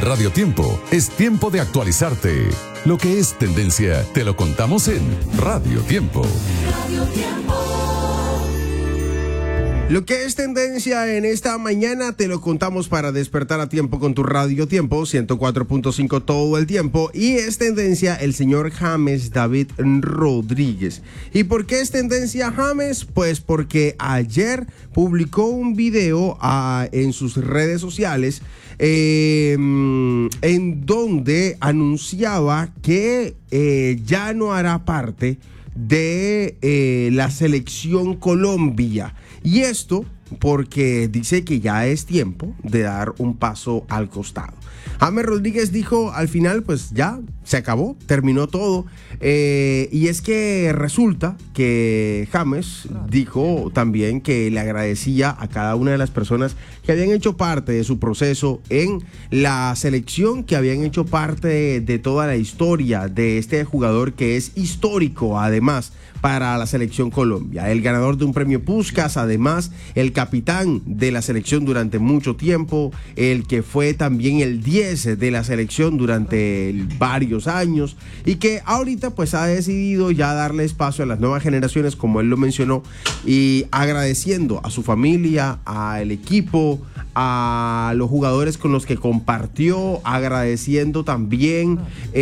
Radio Tiempo, es tiempo de actualizarte. Lo que es tendencia, te lo contamos en Radio Tiempo. Radio Tiempo. Lo que es tendencia en esta mañana te lo contamos para despertar a tiempo con tu Radio Tiempo 104.5 todo el tiempo, y es tendencia el señor James David Rodríguez. ¿Y por qué es tendencia James? Pues porque ayer publicó un video en sus redes sociales en donde anunciaba que ya no hará parte de la selección Colombia. Y esto porque dice que ya es tiempo de dar un paso al costado. James Rodríguez dijo al final, pues ya se acabó, terminó todo. Y es que resulta que James dijo también que le agradecía a cada una de las personas que habían hecho parte de su proceso en la selección, que habían hecho parte de toda la historia de este jugador que es histórico además para la selección Colombia. El ganador de un premio Puskás, además el capitán de la selección durante mucho tiempo, el que fue también el 10 de la selección durante varios años, y que ahorita pues ha decidido ya darle espacio a las nuevas generaciones, como él lo mencionó, y agradeciendo a su familia, al equipo, a los jugadores con los que compartió, agradeciendo también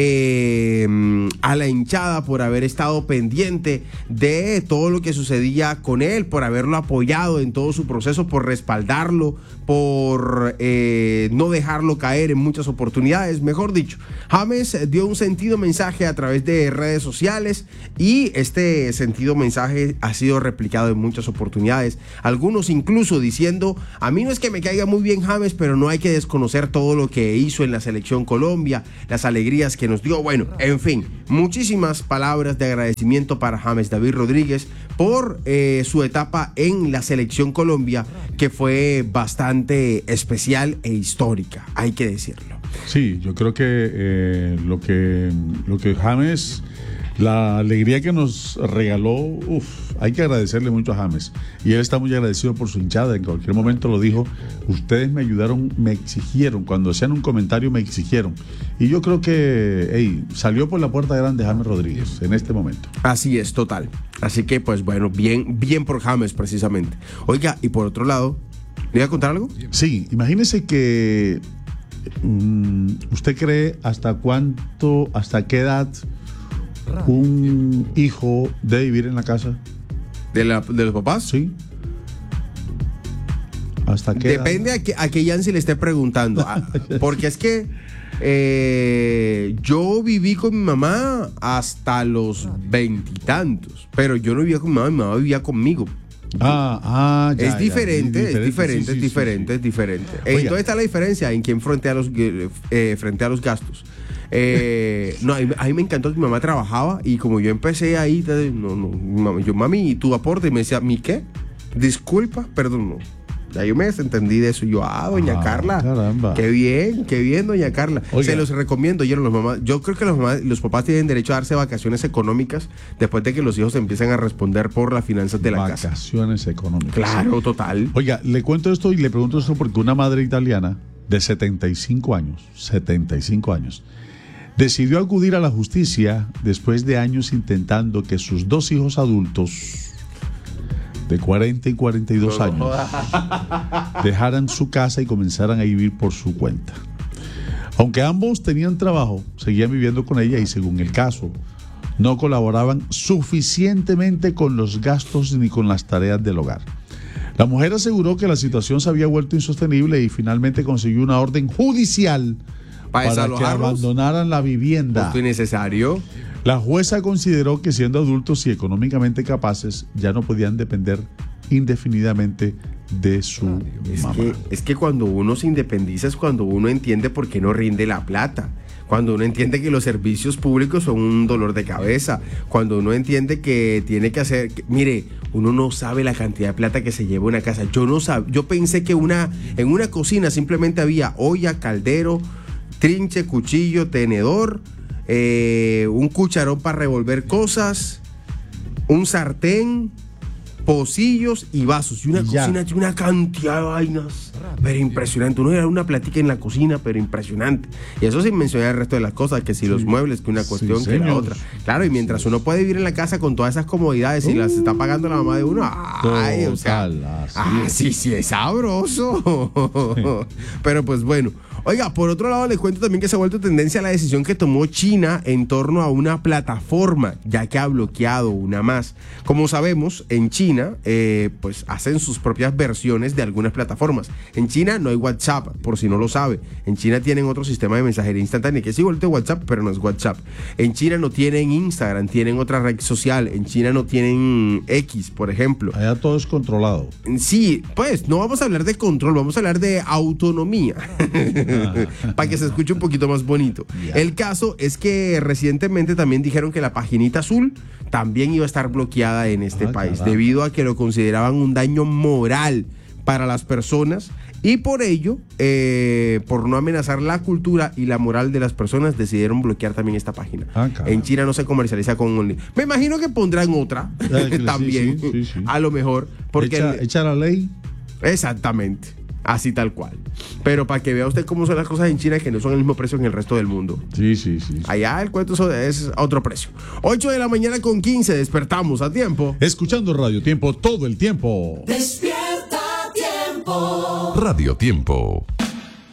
a la hinchada por haber estado pendiente de todo lo que sucedía con él, por haberlo apoyado en todo su proceso, por respaldarlo, por no dejarlo caer en muchas oportunidades. Mejor dicho, James dio un sentido mensaje a través de redes sociales, y este sentido mensaje ha sido replicado en muchas oportunidades, algunos incluso diciendo: a mí no es que me caiga muy bien James, pero no hay que desconocer todo lo que hizo en la selección Colombia, las alegrías que nos dio. Bueno, en fin, muchísimas palabras de agradecimiento para James David Rodríguez por su etapa en la selección Colombia, que fue bastante especial e histórica, hay que decirlo. Sí, yo creo que lo que James, la alegría que nos regaló, hay que agradecerle mucho a James, y él está muy agradecido por su hinchada. En cualquier momento lo dijo: ustedes me ayudaron, me exigieron, cuando hacían un comentario me exigieron, y yo creo que salió por la puerta grande James Rodríguez en este momento. Así es, total. Así que pues bueno, bien por James precisamente. Oiga, y por otro lado, ¿le iba a contar algo? Sí, imagínese que ¿usted cree hasta qué edad un hijo debe vivir en la casa? ¿De los papás? Sí. ¿Hasta qué Depende edad? a qué Yancy le esté preguntando. Porque es que yo viví con mi mamá hasta los 20 y tantos, pero yo no vivía con mi mamá vivía conmigo. Ya, es diferente. Sí. Entonces está la diferencia en quién frente a los gastos. No, a mí me encantó que mi mamá trabajaba, y como yo empecé ahí, yo, mami, ¿y tu aporte? Y me decía, ¿mi qué? Disculpa, perdón, no. Ya yo me desentendí de eso. Yo, doña Carla, caramba. Qué bien, doña Carla. Oiga. Se los recomiendo. Yo creo que los papás tienen derecho a darse vacaciones económicas después de que los hijos empiezan a responder por las finanzas de la casa. Vacaciones económicas. Claro, total. Oiga, le cuento esto y le pregunto esto porque una madre italiana de 75 años, decidió acudir a la justicia después de años intentando que sus dos hijos adultos de 40 y 42 años dejaran su casa y comenzaran a vivir por su cuenta. Aunque ambos tenían trabajo, seguían viviendo con ella y, según el caso, no colaboraban suficientemente con los gastos ni con las tareas del hogar. La mujer aseguró que la situación se había vuelto insostenible y finalmente consiguió una orden judicial para que abandonaran la vivienda. Justo y necesario. La jueza consideró que, siendo adultos y económicamente capaces, ya no podían depender indefinidamente de su mamá. Es que cuando uno se independiza es cuando uno entiende por qué no rinde la plata. Cuando uno entiende que los servicios públicos son un dolor de cabeza. Cuando uno entiende que tiene que hacer... Mire, uno no sabe la cantidad de plata que se lleva una casa. Yo pensé que en una cocina simplemente había olla, caldero, trinche, cuchillo, tenedor, un cucharón para revolver cosas, un sartén, pocillos y vasos. Y una Ya. cocina tiene una cantidad de vainas, pero impresionante. Uno era una platica en la cocina, pero impresionante. Y eso sin mencionar el resto de las cosas, que si los muebles, que una cuestión, Sí, que la señor. otra. Claro, y mientras uno puede vivir en la casa con todas esas comodidades y las está pagando la mamá de uno, ay, o sea, Total, así sí es sabroso. Pero pues bueno. Oiga, por otro lado, les cuento también que se ha vuelto tendencia la decisión que tomó China en torno a una plataforma, ya que ha bloqueado una más. Como sabemos, en China, pues hacen sus propias versiones de algunas plataformas. En China no hay WhatsApp, por si no lo sabe. En China tienen otro sistema de mensajería instantánea, que es igual de WhatsApp, pero no es WhatsApp. En China no tienen Instagram, tienen otra red social. En China no tienen X, por ejemplo. Allá todo es controlado. Sí, pues no vamos a hablar de control, vamos a hablar de autonomía. Para que se escuche un poquito más bonito. El caso es que recientemente también dijeron que la paginita azul también iba a estar bloqueada en este país, caramba. debido a que lo consideraban un daño moral para las personas y por ello, por no amenazar la cultura y la moral de las personas, decidieron bloquear también esta página. Caramba. En China no se comercializa con Only. Me imagino que pondrán otra también, sí. a lo mejor, porque Echa la ley. exactamente. Así tal cual. Pero para que vea usted cómo son las cosas en China, que no son el mismo precio que en el resto del mundo. Sí. Allá el cuento es a otro precio. 8 de la mañana con 15, despertamos a tiempo. Escuchando Radio Tiempo todo el tiempo. Radio Tiempo.